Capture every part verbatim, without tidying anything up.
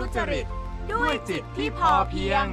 จริตด้วยจิตที่พอเพียง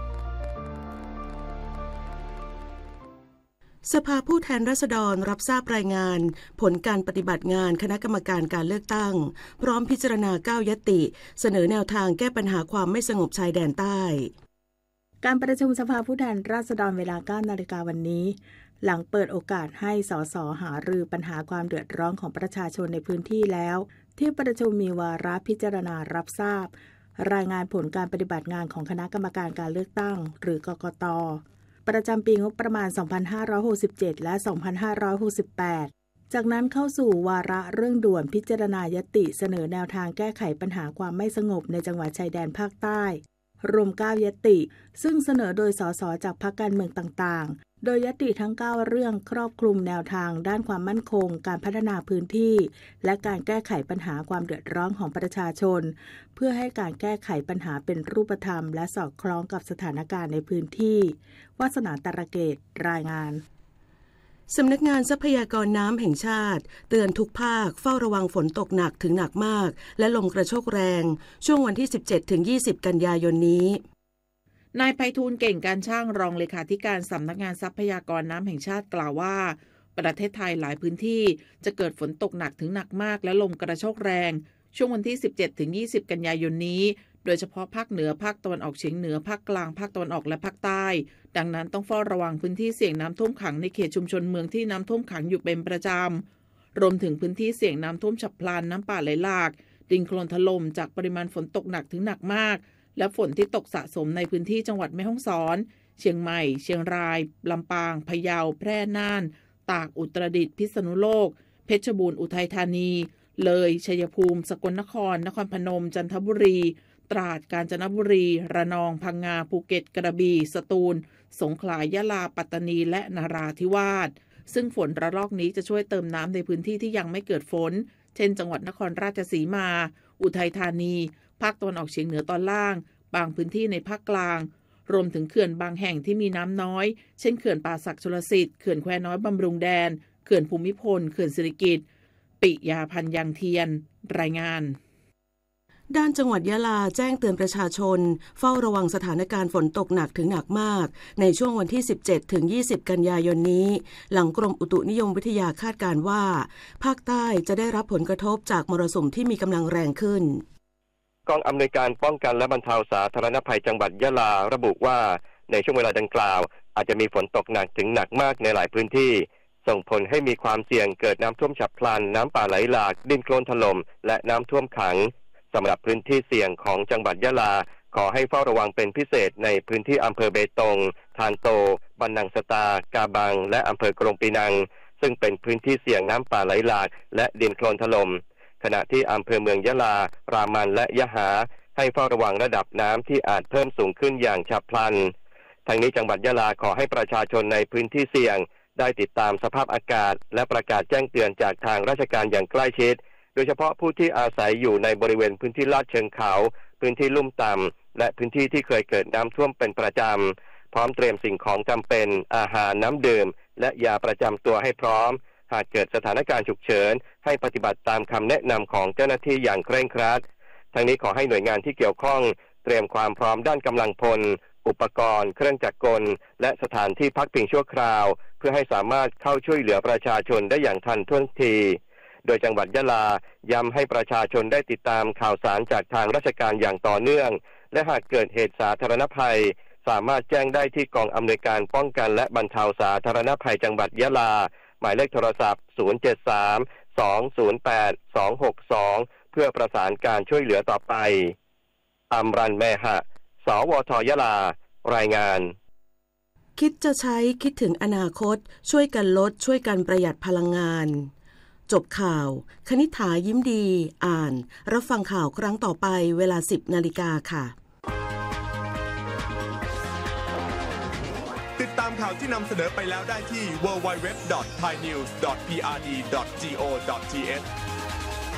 สภาผู้แทนราษฎรรับทราบรายงานผลการปฏิบัติงานคณะกรรมการการเลือกตั้งพร้อมพิจารณาเก้าญัตติเสนอแนวทางแก้ปัญหาความไม่สงบชายแดนใต้การประชุมสภาผู้แทนราษฎรเวลา เก้านาฬิกาวันนี้หลังเปิดโอกาสให้สสหารือปัญหาความเดือดร้อนของประชาชนในพื้นที่แล้วที่ประชุมมีวาระพิจารณารับทราบรายงานผลการปฏิบัติงานของคณะกรรมการการเลือกตั้งหรือกกต.ประจำปีงบประมาณ สองพันห้าร้อยหกสิบเจ็ด และ สองพันห้าร้อยหกสิบแปด จากนั้นเข้าสู่วาระเรื่องด่วนพิจารณาญัตติเสนอแนวทางแก้ไขปัญหาความไม่สงบในจังหวัดชายแดนภาคใต้รวมเก้าญัตติซึ่งเสนอโดยสสจากพรรคการเมืองต่างๆโดยญัตติทั้งเก้าเรื่องครอบคลุมแนวทางด้านความมั่นคงการพัฒนาพื้นที่และการแก้ไขปัญหาความเดือดร้อนของประชาชนเพื่อให้การแก้ไขปัญหาเป็นรูปธรรมและสอดคล้องกับสถานการณ์ในพื้นที่วาสนาตระเกตรายงานสำนักงานทรัพยากรน้ำแห่งชาติเตือนทุกภาคเฝ้าระวังฝนตกหนักถึงหนักมากและลมกระโชกแรงช่วงวันที่ สิบเจ็ดถึงยี่สิบ กันยายนนี้นายไพฑูรย์เก่งการช่างรองเลขาธิการสำนักงานทรัพยากรน้ำแห่งชาติกล่าวว่าประเทศไทยหลายพื้นที่จะเกิดฝนตกหนักถึงหนักมากและลมกระโชกแรงช่วงวันที่ สิบเจ็ดถึงยี่สิบ กันยายนนี้โดยเฉพาะภาคเหนือภาคตะวันออกเฉียงเหนือภาคกลางภาคตะวันออกและภาคใต้ดังนั้นต้องเฝ้าระวังพื้นที่เสี่ยงน้ำท่วมขังในเขตชุมชนเมืองที่น้ำท่วมขังอยู่เป็นประจำรวมถึงพื้นที่เสี่ยงน้ำท่วมฉับพลันน้ำป่าไหลหลากดินโคลนถล่มจากปริมาณฝนตกหนักถึงหนักมากและฝนที่ตกสะสมในพื้นที่จังหวัดแม่ฮ่องสอนเชียงใหม่เชียงรายลำปางพะเยาแพร่น่านตากอุตรดิตถ์พิษณุโลกเพชรบูรณ์อุทัยธานีเลยชัยภูมิสกลนครนครพนมจันทบุรีตราดกาญจนบุรีระนองพังงาภูเก็ตกระบี่สตูลสงขลายะลาปัตตานีและนราธิวาสซึ่งฝนระลอกนี้จะช่วยเติมน้ำในพื้นที่ที่ยังไม่เกิดฝนเช่นจังหวัดนครราชสีมาอุทัยธานีภาคตะวันออกเฉียงเหนือตอนล่างบางพื้นที่ในภาคกลางรวมถึงเขื่อนบางแห่งที่มีน้ำน้อยเช่นเขื่อนป่าสักชลสิทธิ์เขื่อนแควน้อยบำรุงแดนเขื่อนภูมิพลเขื่อนสิริกิติ์ปิยาพันธ์ยังเทียนรายงานด้านจังหวัดยะลาแจ้งเตือนประชาชนเฝ้าระวังสถานการณ์ฝนตกหนักถึงหนักมากในช่วงวันที่ สิบเจ็ดถึงยี่สิบ กันยายนนี้หลังกรมอุตุนิยมวิทยาคาดการณ์ว่าภาคใต้จะได้รับผลกระทบจากมรสุมที่มีกำลังแรงขึ้นกองอำนวยการป้องกันและบรรเทาสาธารณภัยจังหวัดยะลาระบุว่าในช่วงเวลาดังกล่าวอาจจะมีฝนตกหนักถึงหนักมากในหลายพื้นที่ส่งผลให้มีความเสี่ยงเกิดน้ำท่วมฉับพลันน้ำป่าไหลหลากดินโคลนถล่มและน้ำท่วมขังสำหรับพื้นที่เสี่ยงของจังหวัดยะลาขอให้เฝ้าระวังเป็นพิเศษในพื้นที่อำเภอเบตงทานโตบันนังสตากาบังและอำเภอกรงปีนังซึ่งเป็นพื้นที่เสี่ยงน้ำป่าไหลหลากและดินโคลนถล่มขณะที่อำเภอเมืองยะลารามันและยะหาให้เฝ้าระวังระดับน้ำที่อาจเพิ่มสูงขึ้นอย่างฉับพลันทางนี้จังหวัดยะลาขอให้ประชาชนในพื้นที่เสี่ยงได้ติดตามสภาพอากาศและประกาศแจ้งเตือนจากทางราชการอย่างใกล้ชิดโดยเฉพาะผู้ที่อาศัยอยู่ในบริเวณพื้นที่ลาดเชิงเขาพื้นที่ลุ่มต่ำและพื้นที่ที่เคยเกิดน้ำท่วมเป็นประจำพร้อมเตรียมสิ่งของจำเป็นอาหารน้ำดื่มและยาประจำตัวให้พร้อมหากเกิดสถานการณ์ฉุกเฉินให้ปฏิบัติตามคำแนะนำของเจ้าหน้าที่อย่างเคร่งครัดทั้งนี้ขอให้หน่วยงานที่เกี่ยวข้องเตรียมความพร้อมด้านกำลังพลอุปกรณ์เครื่องจักรกลและสถานที่พักพิงชั่วคราวเพื่อให้สามารถเข้าช่วยเหลือประชาชนได้อย่างทันท่วงทีโดยจังหวัดยะลาย้ำให้ประชาชนได้ติดตามข่าวสารจากทางราชการอย่างต่อเนื่องและหากเกิดเหตุสาธารณภัยสามารถแจ้งได้ที่กองอำนวยการป้องกันและบรรเทาสาธารณภัยจังหวัดยะลาหมายเลขโทรศัพท์ศูนย์ เจ็ด สาม สอง ศูนย์ แปด สอง หก สองเพื่อประสานการช่วยเหลือต่อไปอัมรันแมหะสวทยะลารายงานคิดจะใช้คิดถึงอนาคตช่วยกันลดช่วยกันประหยัดพลังงานจบข่าวคณิษฐายิ้มดีอ่านรับฟังข่าวครั้งต่อไปเวลา สิบ นาฬิกาค่ะติดตามข่าวที่นำเสนอไปแล้วได้ที่ ดับเบิลยู ดับเบิลยู ดับเบิลยู ดอท ไทยนิวส์ ดอท พี อาร์ ดี ดอท จี โอ ดอท ที เอช